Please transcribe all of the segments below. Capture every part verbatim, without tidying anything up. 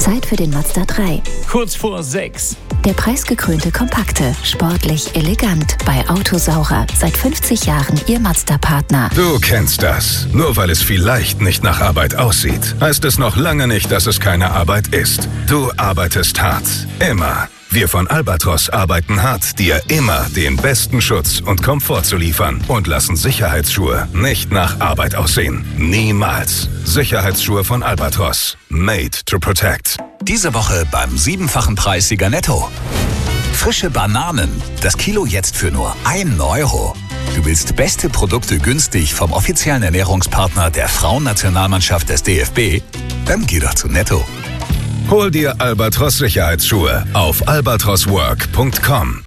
Zeit für den Mazda drei. Kurz vor sechs. Der preisgekrönte Kompakte, sportlich elegant bei Autosaurer. Seit fünfzig Jahren Ihr Mazda-Partner. Du kennst das. Nur weil es vielleicht nicht nach Arbeit aussieht, heißt es noch lange nicht, dass es keine Arbeit ist. Du arbeitest hart. Immer. Wir von Albatros arbeiten hart, dir immer den besten Schutz und Komfort zu liefern und lassen Sicherheitsschuhe nicht nach Arbeit aussehen. Niemals. Sicherheitsschuhe von Albatros. Made to protect. Diese Woche beim siebenfachen Preissieger Netto. Frische Bananen. Das Kilo jetzt für nur ein Euro. Du willst beste Produkte günstig vom offiziellen Ernährungspartner der Frauennationalmannschaft des D F B? Dann geh doch zu Netto. Hol dir Albatros Sicherheitsschuhe auf albatros work punkt com.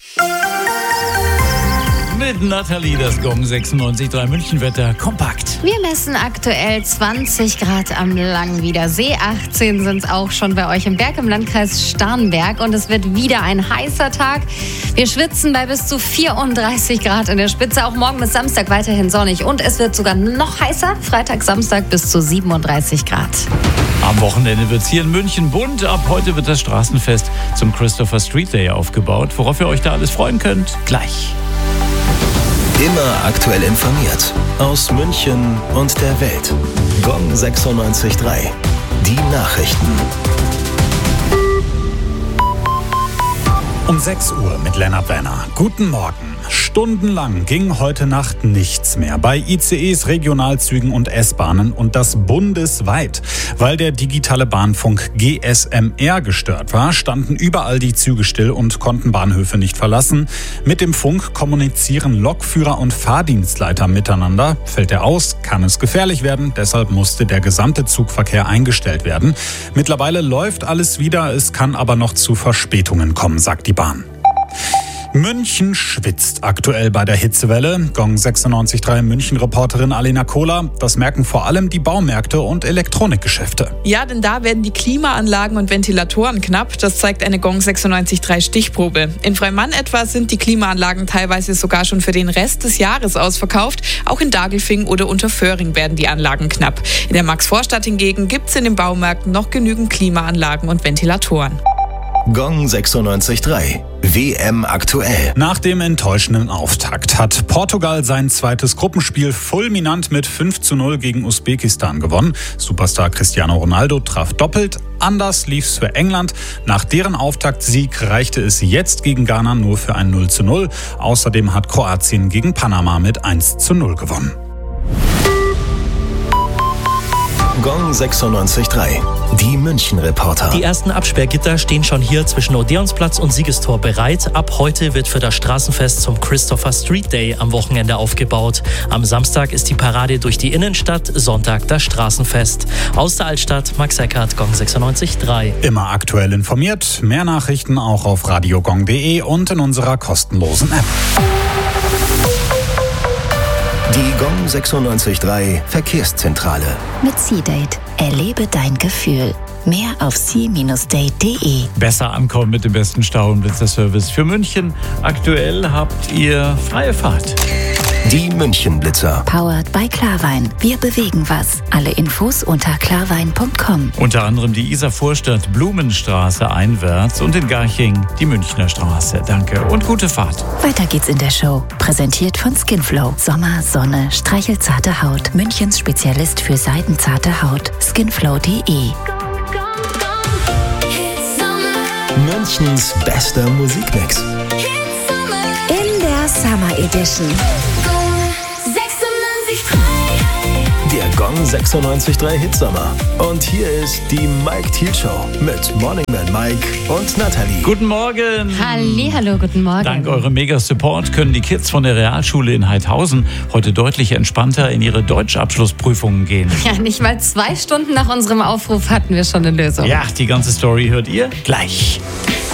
Mit Nathalie, das Gong sechsundneunzig Komma drei Münchenwetter kompakt. Wir messen aktuell zwanzig Grad am Langwiedersee. achtzehn sind es auch schon bei euch im Berg im Landkreis Starnberg. Und es wird wieder ein heißer Tag. Wir schwitzen bei bis zu vierunddreißig Grad in der Spitze. Auch morgen bis Samstag weiterhin sonnig. Und es wird sogar noch heißer. Freitag, Samstag bis zu siebenunddreißig Grad. Am Wochenende wird es hier in München bunt. Ab heute wird das Straßenfest zum Christopher Street Day aufgebaut. Worauf ihr euch da alles freuen könnt, gleich. Immer aktuell informiert. Aus München und der Welt. Gong sechsundneunzig Komma drei. Die Nachrichten. Um sechs Uhr mit Lennart Werner. Guten Morgen. Stundenlang ging heute Nacht nichts mehr bei I C Es, Regionalzügen und S-Bahnen und das bundesweit. Weil der digitale Bahnfunk G S M R gestört war, standen überall die Züge still und konnten Bahnhöfe nicht verlassen. Mit dem Funk kommunizieren Lokführer und Fahrdienstleiter miteinander. Fällt er aus, kann es gefährlich werden. Deshalb musste der gesamte Zugverkehr eingestellt werden. Mittlerweile läuft alles wieder, es kann aber noch zu Verspätungen kommen, sagt die Bahn. München schwitzt aktuell bei der Hitzewelle. Gong sechsundneunzig Komma drei München-Reporterin Alena Kohler. Das merken vor allem die Baumärkte und Elektronikgeschäfte. Ja, denn da werden die Klimaanlagen und Ventilatoren knapp. Das zeigt eine Gong sechsundneunzig Komma drei Stichprobe. In Freimann etwa sind die Klimaanlagen teilweise sogar schon für den Rest des Jahres ausverkauft. Auch in Dagelfing oder Unterföhring werden die Anlagen knapp. In der Maxvorstadt hingegen gibt es in den Baumärkten noch genügend Klimaanlagen und Ventilatoren. Gong sechsundneunzig Komma drei. W M aktuell. Nach dem enttäuschenden Auftakt hat Portugal sein zweites Gruppenspiel fulminant mit fünf zu null gegen Usbekistan gewonnen. Superstar Cristiano Ronaldo traf doppelt. Anders lief's für England. Nach deren Auftaktsieg reichte es jetzt gegen Ghana nur für ein null zu null. Außerdem hat Kroatien gegen Panama mit eins zu null gewonnen. Gong sechsundneunzig Komma drei. Die München-Reporter. Die ersten Absperrgitter stehen schon hier zwischen Odeonsplatz und Siegestor bereit. Ab heute wird für das Straßenfest zum Christopher Street Day am Wochenende aufgebaut. Am Samstag ist die Parade durch die Innenstadt, Sonntag das Straßenfest. Aus der Altstadt, Max Eckert, Gong sechsundneunzig Komma drei. Immer aktuell informiert. Mehr Nachrichten auch auf radiogong punkt de und in unserer kostenlosen App. Die Gong sechsundneunzig Komma drei Verkehrszentrale. Mit C-Date. Erlebe dein Gefühl. Mehr auf c Bindestrich date punkt de. Besser ankommen mit dem besten Stau- und Blitzerservice für München. Aktuell habt ihr freie Fahrt. Die München-Blitzer. Powered by Klarwein. Wir bewegen was. Alle Infos unter klarwein punkt com. Unter anderem die Isar-Vorstadt Blumenstraße einwärts und in Garching die Münchner Straße. Danke und gute Fahrt. Weiter geht's in der Show. Präsentiert von Skinflow. Sommer, Sonne, streichelzarte Haut. Münchens Spezialist für seidenzarte Haut. skinflow punkt de. Münchens bester Musikmix. In der Summer Edition. Der Gong sechsundneunzig Komma drei Hitsommer. Und hier ist die Mike Thiel Show mit Morning Man Mike und Nathalie. Guten Morgen. Hallihallo, guten Morgen. Dank eurem Mega-Support können die Kids von der Realschule in Heidhausen heute deutlich entspannter in ihre Deutschabschlussprüfungen gehen. Ja, nicht mal zwei Stunden nach unserem Aufruf hatten wir schon eine Lösung. Ja, die ganze Story hört ihr gleich.